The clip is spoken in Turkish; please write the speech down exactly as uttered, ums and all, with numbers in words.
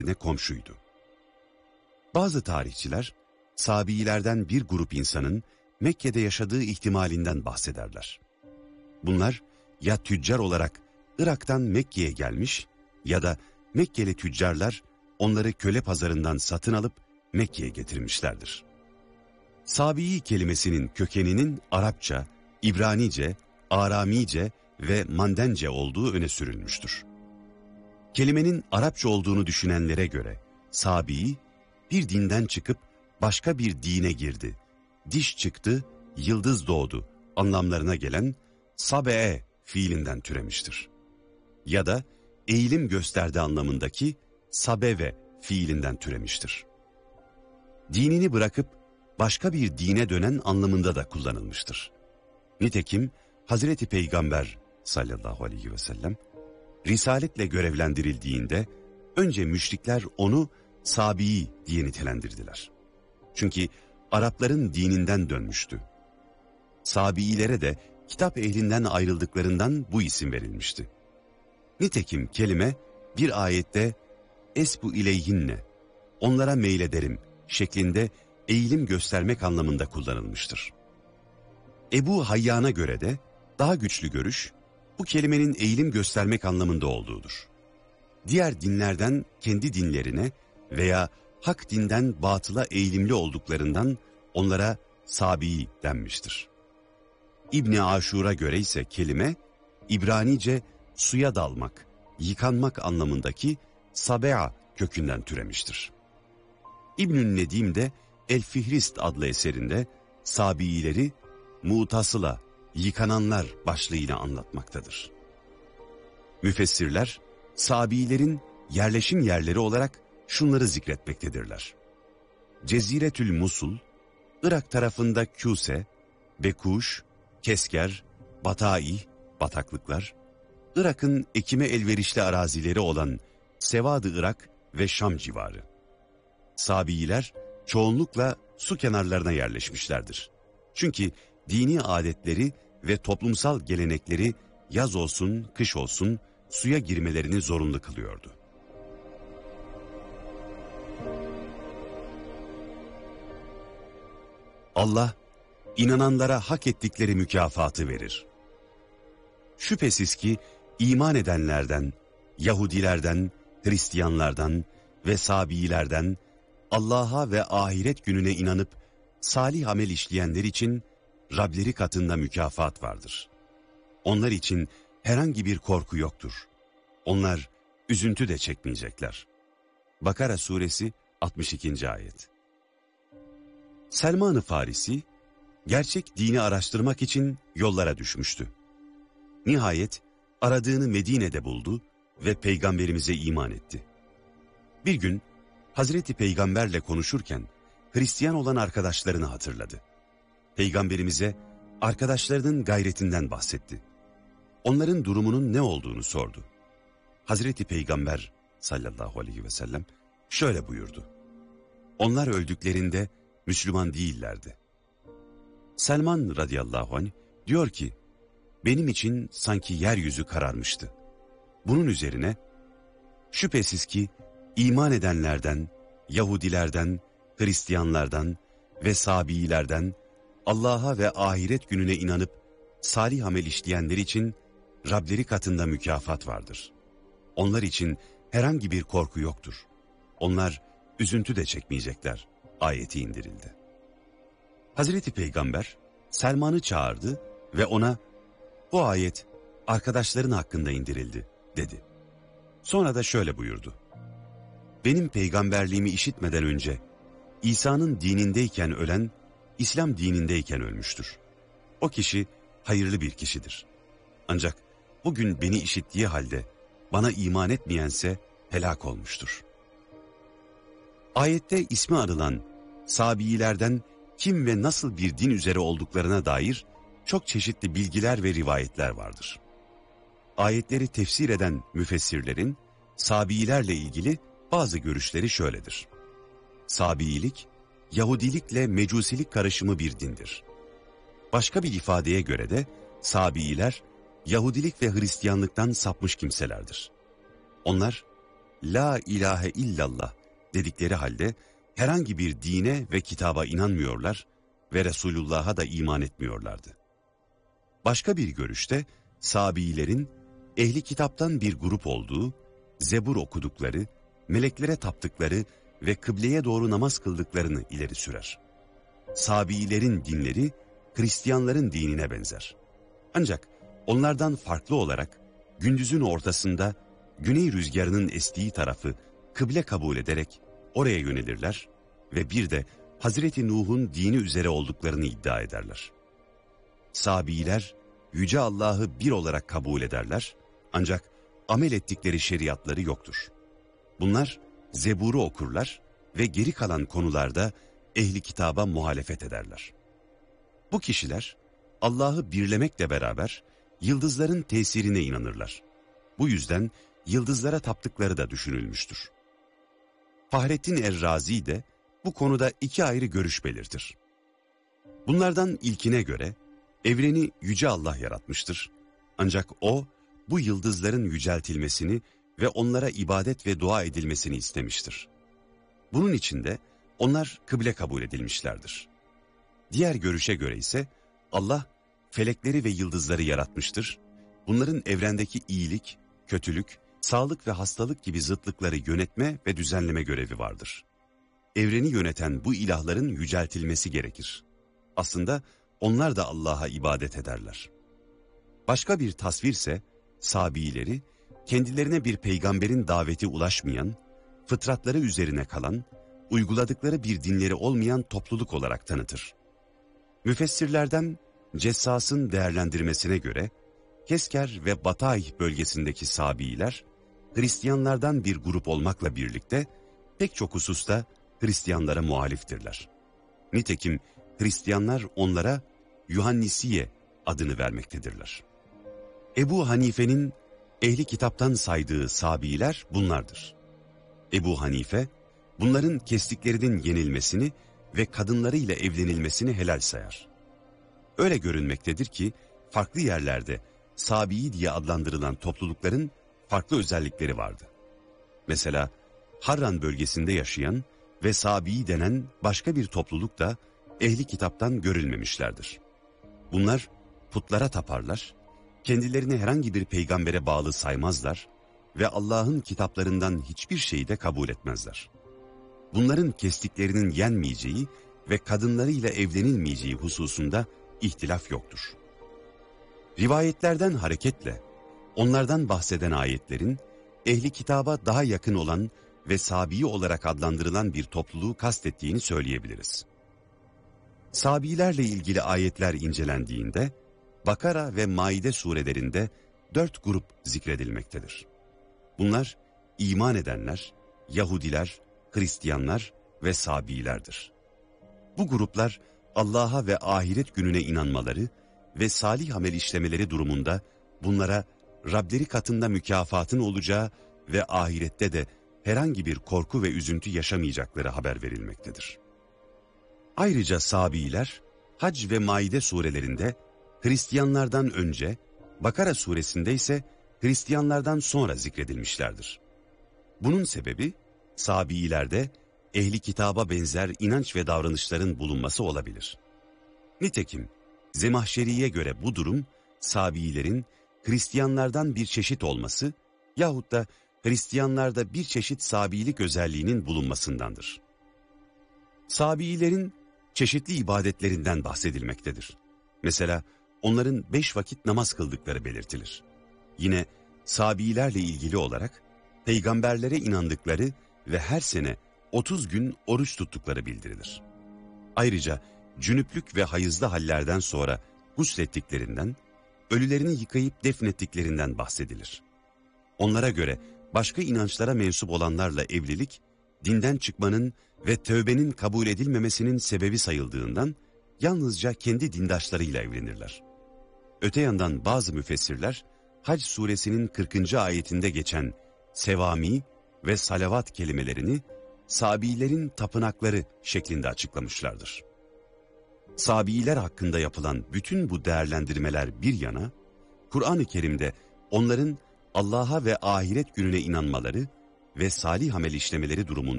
komşuydu. Bazı tarihçiler, Sabiilerden bir grup insanın Mekke'de yaşadığı ihtimalinden bahsederler. Bunlar ya tüccar olarak Irak'tan Mekke'ye gelmiş ya da Mekkeli tüccarlar onları köle pazarından satın alıp Mekke'ye getirmişlerdir. Sabii kelimesinin kökeninin Arapça, İbranice, Aramice ve Mandence olduğu öne sürülmüştür. Kelimenin Arapça olduğunu düşünenlere göre Sabii, bir dinden çıkıp başka bir dine girdi, diş çıktı, yıldız doğdu anlamlarına gelen sabe'e fiilinden türemiştir. Ya da eğilim gösterdi anlamındaki sabeve fiilinden türemiştir. Dinini bırakıp başka bir dine dönen anlamında da kullanılmıştır. Nitekim Hazreti Peygamber sallallahu aleyhi ve sellem risaletle görevlendirildiğinde önce müşrikler onu Sabii diye nitelendirdiler. Çünkü Arapların dininden dönmüştü. Sabiilere de kitap ehlinden ayrıldıklarından bu isim verilmişti. Nitekim kelime bir ayette esbu ileyhinne, onlara meylederim şeklinde eğilim göstermek anlamında kullanılmıştır. Ebu Hayyan'a göre de daha güçlü görüş bu kelimenin eğilim göstermek anlamında olduğudur. Diğer dinlerden kendi dinlerine veya hak dinden batıla eğilimli olduklarından onlara Sabii denmiştir. İbni Aşur'a göre ise kelime İbranice suya dalmak, yıkanmak anlamındaki sabea kökünden türemiştir. İbnü'n Nedim de El Fihrist adlı eserinde Sabiileri mutasıla, yıkananlar başlığıyla anlatmaktadır. Müfessirler, Sabiilerin yerleşim yerleri olarak şunları zikretmektedirler. Ceziretül Musul, Irak tarafında Küse, Bekuş, Kesker, Batai, bataklıklar, Irak'ın ekime elverişli arazileri olan Sevad-ı Irak ve Şam civarı. Sabiiler çoğunlukla su kenarlarına yerleşmişlerdir. Çünkü dini adetleri ve toplumsal gelenekleri yaz olsun, kış olsun suya girmelerini zorunlu kılıyordu. Allah, inananlara hak ettikleri mükafatı verir. Şüphesiz ki iman edenlerden, Yahudilerden, Hristiyanlardan ve Sabiilerden, Allah'a ve ahiret gününe inanıp salih amel işleyenler için Rableri katında mükafat vardır. Onlar için herhangi bir korku yoktur. Onlar üzüntü de çekmeyecekler. Bakara suresi altmış ikinci ayet. Selman-ı Farisi, gerçek dini araştırmak için yollara düşmüştü. Nihayet aradığını Medine'de buldu ve Peygamberimize iman etti. Bir gün Hazreti Peygamberle konuşurken Hristiyan olan arkadaşlarını hatırladı. Peygamberimize arkadaşlarının gayretinden bahsetti. Onların durumunun ne olduğunu sordu. Hazreti Peygamber sallallahu aleyhi ve sellem şöyle buyurdu. Onlar öldüklerinde Müslüman değillerdi. Selman radıyallahu anh diyor ki, benim için sanki yeryüzü kararmıştı. Bunun üzerine, şüphesiz ki iman edenlerden, Yahudilerden, Hristiyanlardan ve Sabiilerden, Allah'a ve ahiret gününe inanıp salih amel işleyenler için Rableri katında mükafat vardır. Onlar için herhangi bir korku yoktur. Onlar üzüntü de çekmeyecekler. Ayeti indirildi. Hazreti Peygamber Selman'ı çağırdı ve ona bu ayet arkadaşların hakkında indirildi dedi. Sonra da şöyle buyurdu. Benim peygamberliğimi işitmeden önce İsa'nın dinindeyken ölen İslam dinindeyken ölmüştür. O kişi hayırlı bir kişidir. Ancak bugün beni işittiği halde bana iman etmeyense helak olmuştur. Ayette ismi anılan Sabiilerden kim ve nasıl bir din üzere olduklarına dair çok çeşitli bilgiler ve rivayetler vardır. Ayetleri tefsir eden müfessirlerin Sabiilerle ilgili bazı görüşleri şöyledir. Sabiilik, Yahudilikle Mecusilik karışımı bir dindir. Başka bir ifadeye göre de Sabiiler, Yahudilik ve Hristiyanlıktan sapmış kimselerdir. Onlar, La ilahe illallah dedikleri halde herhangi bir dine ve kitaba inanmıyorlar ve Resulullah'a da iman etmiyorlardı. Başka bir görüşte Sabiilerin ehli kitaptan bir grup olduğu, Zebur okudukları, meleklere taptıkları ve kıbleye doğru namaz kıldıklarını ileri sürer. Sabiilerin dinleri Hristiyanların dinine benzer. Ancak onlardan farklı olarak gündüzün ortasında güney rüzgarının estiği tarafı kıble kabul ederek oraya yönelirler ve bir de Hazreti Nuh'un dini üzere olduklarını iddia ederler. Sabiiler Yüce Allah'ı bir olarak kabul ederler ancak amel ettikleri şeriatları yoktur. Bunlar Zebur'u okurlar ve geri kalan konularda ehli kitaba muhalefet ederler. Bu kişiler Allah'ı birlemekle beraber yıldızların tesirine inanırlar. Bu yüzden yıldızlara taptıkları da düşünülmüştür. Fahrettin Er-Razi de bu konuda iki ayrı görüş belirtir. Bunlardan ilkine göre evreni Yüce Allah yaratmıştır. Ancak O bu yıldızların yüceltilmesini ve onlara ibadet ve dua edilmesini istemiştir. Bunun için de onlar kıble kabul edilmişlerdir. Diğer görüşe göre ise Allah felekleri ve yıldızları yaratmıştır. Bunların evrendeki iyilik, kötülük, sağlık ve hastalık gibi zıtlıkları yönetme ve düzenleme görevi vardır. Evreni yöneten bu ilahların yüceltilmesi gerekir. Aslında onlar da Allah'a ibadet ederler. Başka bir tasvirse Sabiileri kendilerine bir peygamberin daveti ulaşmayan, fıtratları üzerine kalan, uyguladıkları bir dinleri olmayan topluluk olarak tanıtır. Müfessirlerden Cessas'ın değerlendirmesine göre Kesker ve Batay bölgesindeki Sabiiler, Hristiyanlardan bir grup olmakla birlikte pek çok hususta Hristiyanlara muhaliftirler. Nitekim Hristiyanlar onlara Yuhannisiye adını vermektedirler. Ebu Hanife'nin ehli kitaptan saydığı Sabiiler bunlardır. Ebu Hanife, bunların kestiklerinin yenilmesini ve kadınlarıyla evlenilmesini helal sayar. Öyle görünmektedir ki farklı yerlerde Sabii diye adlandırılan toplulukların farklı özellikleri vardı. Mesela Harran bölgesinde yaşayan ve Sabii denen başka bir topluluk da ehli kitaptan görülmemişlerdir. Bunlar putlara taparlar, kendilerini herhangi bir peygambere bağlı saymazlar ve Allah'ın kitaplarından hiçbir şeyi de kabul etmezler. Bunların kestiklerinin yenmeyeceği ve kadınlarıyla evlenilmeyeceği hususunda ihtilaf yoktur. Rivayetlerden hareketle onlardan bahseden ayetlerin ehli kitaba daha yakın olan ve Sabii olarak adlandırılan bir topluluğu kastettiğini söyleyebiliriz. Sabilerle ilgili ayetler incelendiğinde Bakara ve Maide surelerinde dört grup zikredilmektedir. Bunlar iman edenler, Yahudiler, Hristiyanlar ve Sabilerdir. Bu gruplar Allah'a ve ahiret gününe inanmaları ve salih amel işlemeleri durumunda bunlara Rableri katında mükafatın olacağı ve ahirette de herhangi bir korku ve üzüntü yaşamayacakları haber verilmektedir. Ayrıca Sabiler, Hac ve Maide surelerinde Hristiyanlardan önce, Bakara suresinde ise Hristiyanlardan sonra zikredilmişlerdir. Bunun sebebi, Sabiilerde ehli kitaba benzer inanç ve davranışların bulunması olabilir. Nitekim, Zemahşeri'ye göre bu durum, Sabiilerin Hristiyanlardan bir çeşit olması yahut da Hristiyanlarda bir çeşit Sabilik özelliğinin bulunmasındandır. Sabiilerin çeşitli ibadetlerinden bahsedilmektedir. Mesela onların beş vakit namaz kıldıkları belirtilir. Yine Sabiilerle ilgili olarak peygamberlere inandıkları ve her sene otuz gün oruç tuttukları bildirilir. Ayrıca cünüplük ve hayızlı hallerden sonra guslettiklerinden, ölülerini yıkayıp defnettiklerinden bahsedilir. Onlara göre başka inançlara mensup olanlarla evlilik, dinden çıkmanın ve tövbenin kabul edilmemesinin sebebi sayıldığından yalnızca kendi dindaşlarıyla evlenirler. Öte yandan bazı müfessirler, Hac suresinin kırkıncı ayetinde geçen sevami ve salavat kelimelerini Sabiilerin tapınakları şeklinde açıklamışlardır. Sabiiler hakkında yapılan bütün bu değerlendirmeler bir yana, Kur'an-ı Kerim'de onların Allah'a ve ahiret gününe inanmaları, ve salih amel işlemeleri durumunda